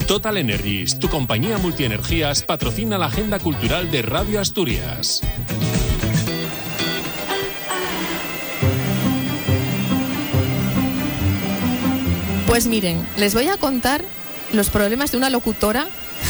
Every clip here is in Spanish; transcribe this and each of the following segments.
Total Energies, tu compañía multienergías, patrocina la agenda cultural de Radio Asturias. Pues miren, les voy a contar los problemas de una locutora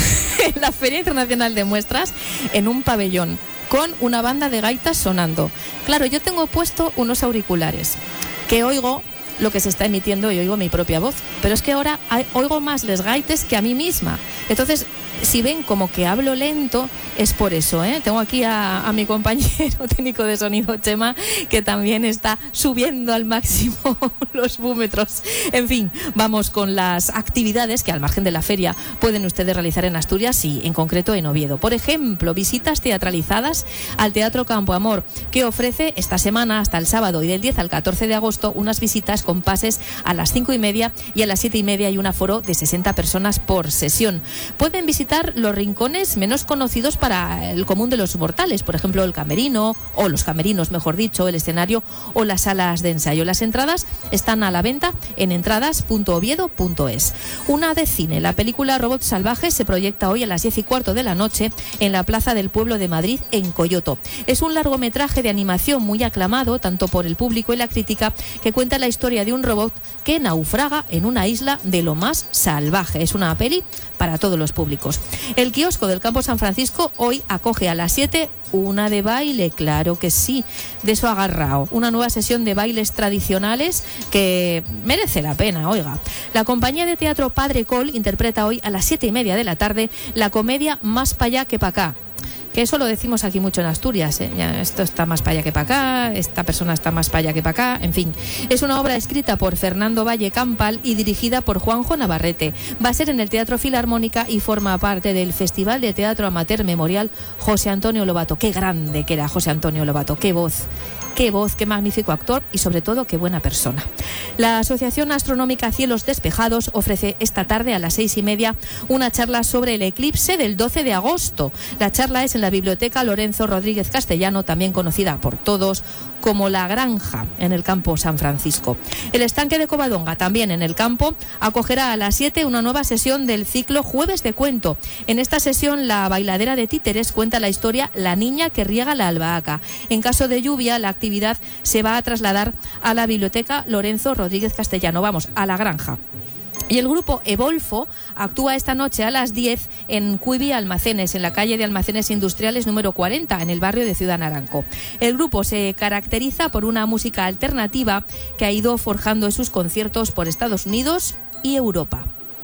en la Feria Internacional de Muestras en un pabellón con una banda de gaitas sonando. Claro, yo tengo puesto unos auriculares que oigo lo que se está emitiendo y oigo mi propia voz, pero es que ahora oigo más les gaites que a mí misma. Entonces, si ven como que hablo lento, es por eso, ¿eh? Tengo aquí a mi compañero técnico de sonido, Chema, que también está subiendo al máximo los búmetros. En fin, vamos con las actividades que al margen de la feria pueden ustedes realizar en Asturias y en concreto en Oviedo. Por ejemplo, visitas teatralizadas al Teatro Campo Amor, que ofrece esta semana hasta el sábado y del 10 al 14 de agosto unas visitas con pases a las 5:30 y a las 7:30 y un aforo de 60 personas por sesión. Pueden visitar los rincones menos conocidos para el común de los mortales, por ejemplo el camerino, o los camerinos mejor dicho, el escenario o las salas de ensayo. Las entradas están a la venta en entradas.oviedo.es. Una de cine, la película Robots Salvajes se proyecta hoy a las 10:15 de la noche en la Plaza del Pueblo de Madrid, en Coyoto. Es un largometraje de animación muy aclamado tanto por el público y la crítica, que cuenta la historia de un robot que naufraga en una isla de lo más salvaje. Es una peli para todos los públicos. El kiosco del Campo San Francisco hoy acoge a las 7 una de baile, claro que sí, de eso agarrao. Una nueva sesión de bailes tradicionales que merece la pena, oiga. La compañía de teatro Padre Col interpreta hoy a las 7:30 de la tarde la comedia Más pa' allá que pa' acá. Que eso lo decimos aquí mucho en Asturias, ¿eh? Ya, esto está más para allá que para acá, esta persona está más para allá que para acá, en fin. Es una obra escrita por Fernando Valle Campal y dirigida por Juanjo Navarrete. Va a ser en el Teatro Filarmónica y forma parte del Festival de Teatro Amateur Memorial José Antonio Lobato. Qué grande que era José Antonio Lobato, qué voz, qué magnífico actor y sobre todo qué buena persona. La Asociación Astronómica Cielos Despejados ofrece esta tarde a las 6:30 una charla sobre el eclipse del 12 de agosto. La charla es en la Biblioteca Lorenzo Rodríguez Castellano, también conocida por todos como La Granja, en el Campo San Francisco. El estanque de Covadonga, también en el campo, acogerá a las 7 una nueva sesión del ciclo Jueves de Cuento. En esta sesión, la bailadera de títeres cuenta la historia La niña que riega la albahaca. En caso de lluvia, la actividad se va a trasladar a la Biblioteca Lorenzo Rodríguez Castellano, vamos, a La Granja. Y el grupo Evolfo actúa esta noche a las 10 en Cuivi Almacenes, en la calle de Almacenes Industriales número 40, en el barrio de Ciudad Naranco. El grupo se caracteriza por una música alternativa que ha ido forjando sus conciertos por Estados Unidos y Europa.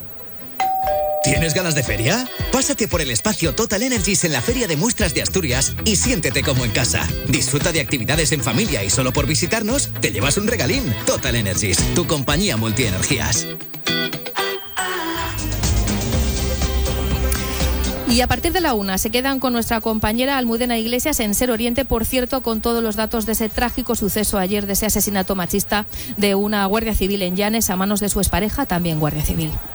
¿Tienes ganas de feria? Pásate por el espacio Total Energies en la Feria de Muestras de Asturias y siéntete como en casa. Disfruta de actividades en familia y solo por visitarnos te llevas un regalín. Total Energies, tu compañía multienergías. Y a partir de la 1 se quedan con nuestra compañera Almudena Iglesias en Ser Oriente, por cierto, con todos los datos de ese trágico suceso ayer, de ese asesinato machista de una guardia civil en Llanes a manos de su expareja, también guardia civil.